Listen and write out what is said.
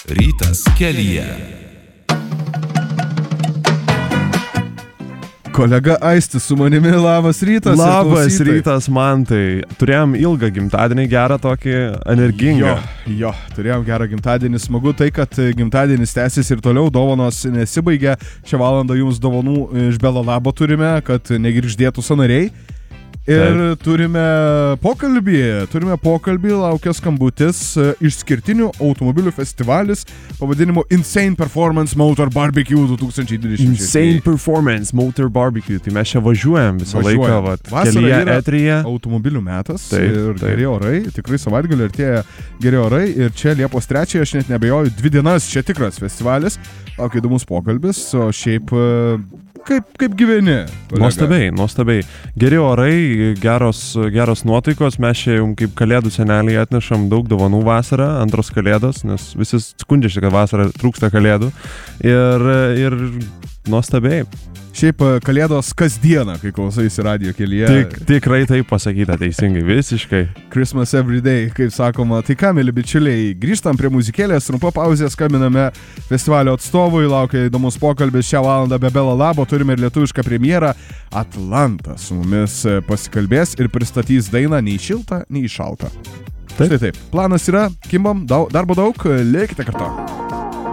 Rytas kelyje. Kolega Aistis su manimi, labas rytas. Labas rytas, Mantai. Turėjom ilgą gimtadienį, gerą tokį energingą. Jo, turėjom gerą gimtadienį. Smagu tai, kad gimtadienis tęsis ir toliau, dovanos nesibaigia. Šią valandą jums dovanų iš Belo Labo turime, kad negirgždėtų sąnariai. Ir turime pokalbį, laukia skambutis, išskirtinių automobilių festivalis pavadinimu Insane Performance Motor Barbecue 2026. Insane Performance Motor Barbecue, tai mes čia važiuojam visą laiką, kelyje etryje. Automobilių metas taip. Geri orai, tikrai savaitgalį artėja geri orai ir čia Liepos 3, aš net nebejoju, 2 dienas čia tikras festivalis, laukia įdomus pokalbis, o šiaip kaip gyveni? Kolega? Nuostabiai. Geri orai, geros nuotaikos, mes čia jau kaip kalėdų seneliai atnešam daug dovanų vasarą, antros kalėdos, nes visi skundžiasi, kad vasarą trūksta kalėdų ir nuostabiai. Šiaip kalėdos kasdieną, kai klausaisi radijo kelyje. Tikrai taip pasakyta teisingai, visiškai. Christmas every day, kaip sakoma. Tai ką, mėly bičiuliai, grįžtam prie muzikėlės, trumpa pauzė, skambiname festivalio atstovui, laukia įdomus pokalbis šią valandą be Belo Labo, turime ir lietuvišką premjerą. Atlanta su mumis pasikalbės ir pristatys dainą Nei šilta, nei šalta. Taip. Planas yra, kimbam, darbo daug, likite kartu.